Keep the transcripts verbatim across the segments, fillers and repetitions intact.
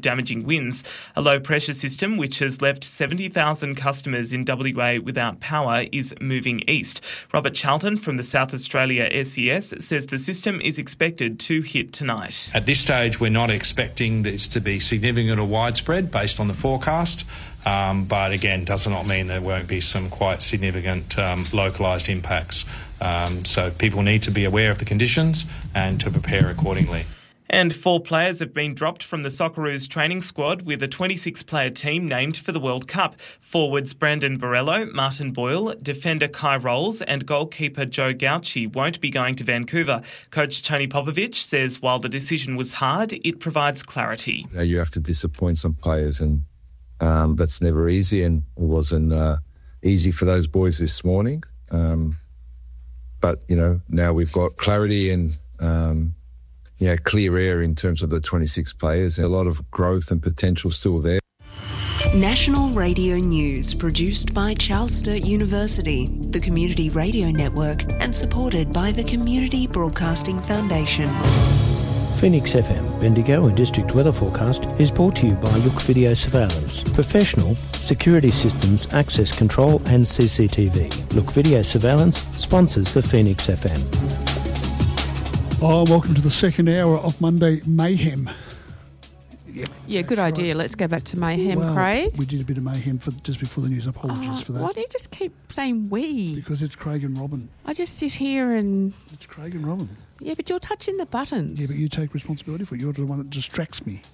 damaging winds. A low-pressure system, which has left seventy thousand customers in W A without power, is moving east. Robert Charlton from the South Australia S E S says the system is expected to hit tonight. At this stage, we're not expecting this to be significant or widespread based on the forecast. Um, but again, does not mean there won't be some quite significant um, localised impacts. Um, so people need to be aware of the conditions and to prepare accordingly. And four players have been dropped from the Socceroos training squad with a twenty-six player team named for the World Cup. Forwards Brandon Borrello, Martin Boyle, defender Kai Rolls and goalkeeper Joe Gauchi won't be going to Vancouver. Coach Tony Popovic says while the decision was hard, it provides clarity. You know, you have to disappoint some players and Um, that's never easy, and it wasn't uh, easy for those boys this morning. Um, but, you know, now we've got clarity and, um, yeah, clear air in terms of the twenty-six players. A lot of growth and potential still there. National Radio News, produced by Charles Sturt University, the Community Radio Network, and supported by the Community Broadcasting Foundation. Phoenix F M, Bendigo and District Weather Forecast is brought to you by Look Video Surveillance. Professional security systems, access control and C C T V. Look Video Surveillance sponsors the Phoenix F M. Oh, welcome to the second hour of Monday Mayhem. Yep, yeah, good right. idea. Let's go back to Mayhem, well, Craig. We did a bit of Mayhem for just before the news. Apologies oh, for that. Why do you just keep saying we? Because it's Craig and Robin. I just sit here and... It's Craig and Robin. Yeah, but you're touching the buttons. Yeah, but you take responsibility for it. You're the one that distracts me.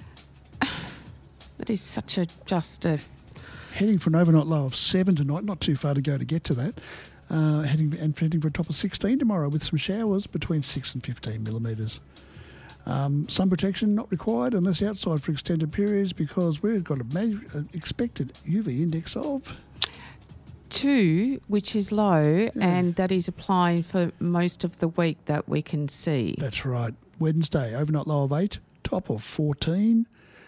That is such a just a... Heading for an overnight low of seven tonight. Not too far to go to get to that. Uh, heading and heading for a top of sixteen tomorrow with some showers between six and fifteen millimetres. Um, sun protection not required unless outside for extended periods because we've got an expected U V index of... two, which is low, yeah. and that is applying for most of the week that we can see. That's right. Wednesday, overnight low of eight, top of fourteen,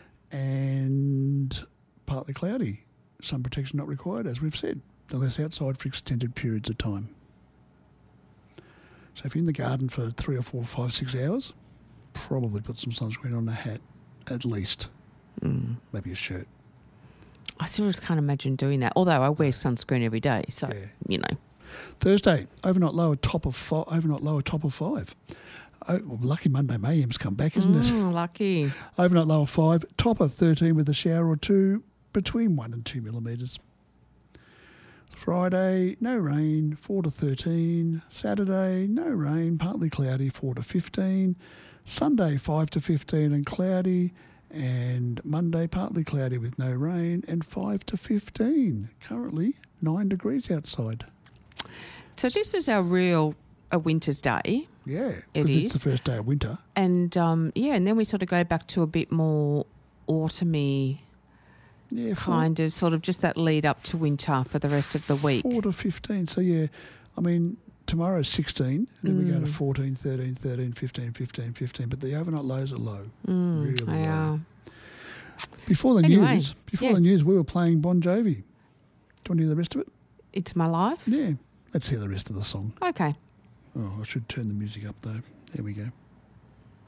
and partly cloudy. Sun protection not required, as we've said, unless outside for extended periods of time. So if you're in the garden for three or four, five, six hours, probably put some sunscreen on a hat, at least. Mm. Maybe a shirt. I still just can't imagine doing that, although I wear sunscreen every day, so, yeah. you know. Thursday, overnight low, top of five, overnight low, top of five. Oh, well, lucky Monday Mayhem's come back, isn't mm, it? Lucky. Overnight low of five, top of thirteen with a shower or two, between one and two millimetres. Friday, no rain, four to thirteen. Saturday, no rain, partly cloudy, four to fifteen. Sunday, five to fifteen and cloudy. And Monday, partly cloudy with no rain and five to fifteen. Currently, nine degrees outside. So this is our real a winter's day. Yeah, it is. It's the first day of winter. And, um, yeah, and then we sort of go back to a bit more autumny yeah, four, kind of, sort of just that lead up to winter for the rest of the week. four to fifteen. So, yeah, I mean... Tomorrow's sixteen, and then mm. we go to fourteen, thirteen, thirteen, fifteen, fifteen, fifteen. But the overnight lows are low, mm, really they low. Are. Before the anyway, news, before yes. the news, we were playing Bon Jovi. Do you want to hear the rest of it? It's My Life? Yeah. Let's hear the rest of the song. Okay. Oh, I should turn the music up, though. There we go.